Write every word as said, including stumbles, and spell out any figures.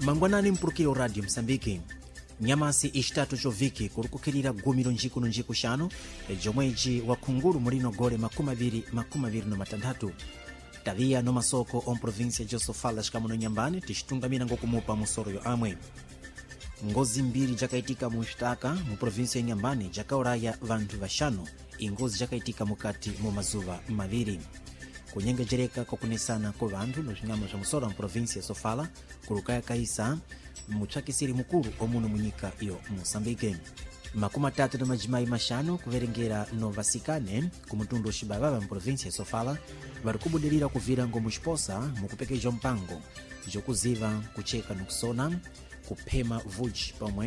mangwanani mpulukiro radio Msambiki nyamasi ixitatu choviki kurukukirira gumiro njiko no njiko xano ejomweji wa khungulu mulino gole makumi abiri makumi abiri no matanthatu tavia no masoko on província de Sofala xikamuno nyambani tixtungamira ngokumupa musoro yo amwe ngozi mbiri jakaitika mu xitaka mu província ya Nyambani jakauraya vantu vaxanu ingozi jakaitika mukati mu mazuva maviri kunyengejereka kokunesana ko vantu no xinyama xa musoro mu província ya Sofala kurukaya kaisa mutsvakisiri mukuru omuno munyika yo Moçambique makumi atatu na majimayi maxanu kuverengera no vasikane ku mutundu oxibavava mu província ya Sofala vari kubudirira kuvira ngomu xiposa mukupekeja mpango jokuziva kucheka no kusona kuphema vuji pamwe